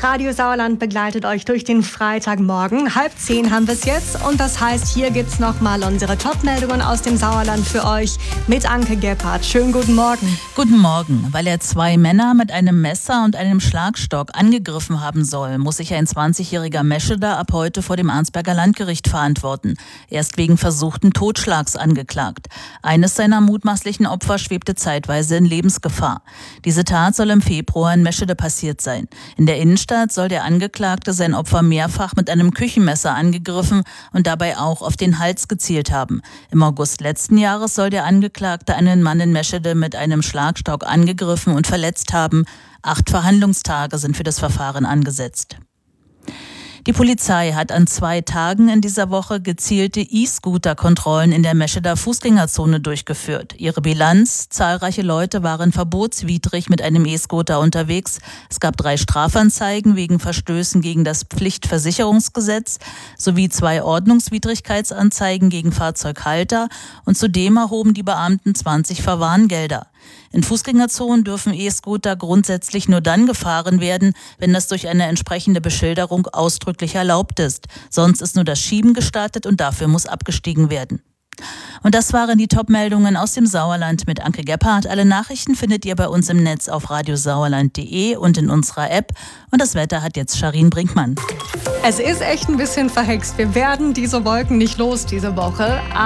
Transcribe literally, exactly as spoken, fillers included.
Radio Sauerland begleitet euch durch den Freitagmorgen. Halb zehn haben wir es jetzt und das heißt, hier gibt's nochmal unsere Top-Meldungen aus dem Sauerland für euch mit Anke Gebhardt. Schönen guten Morgen. Guten Morgen. Weil er zwei Männer mit einem Messer und einem Schlagstock angegriffen haben soll, muss sich ein zwanzigjähriger Mescheder ab heute vor dem Arnsberger Landgericht verantworten. Er ist wegen versuchten Totschlags angeklagt. Eines seiner mutmaßlichen Opfer schwebte zeitweise in Lebensgefahr. Diese Tat soll im Februar in Meschede passiert sein. In der Innenstadt soll der Angeklagte sein Opfer mehrfach mit einem Küchenmesser angegriffen und dabei auch auf den Hals gezielt haben. Im August letzten Jahres soll der Angeklagte einen Mann in Meschede mit einem Schlagstock angegriffen und verletzt haben. Acht Verhandlungstage sind für das Verfahren angesetzt. Die Polizei hat an zwei Tagen in dieser Woche gezielte E-Scooter-Kontrollen in der Mescheder Fußgängerzone durchgeführt. Ihre Bilanz: zahlreiche Leute waren verbotswidrig mit einem E-Scooter unterwegs. Es gab drei Strafanzeigen wegen Verstößen gegen das Pflichtversicherungsgesetz sowie zwei Ordnungswidrigkeitsanzeigen gegen Fahrzeughalter und zudem erhoben die Beamten zwanzig Verwarngelder. In Fußgängerzonen dürfen E-Scooter grundsätzlich nur dann gefahren werden, wenn das durch eine entsprechende Beschilderung ausdrücklich erlaubt ist. Sonst ist nur das Schieben gestattet und dafür muss abgestiegen werden. Und das waren die Top-Meldungen aus dem Sauerland mit Anke Gebhardt. Alle Nachrichten findet ihr bei uns im Netz auf radiosauerland punkt de und in unserer App. Und das Wetter hat jetzt Charin Brinkmann. Es ist echt ein bisschen verhext. Wir werden diese Wolken nicht los diese Woche.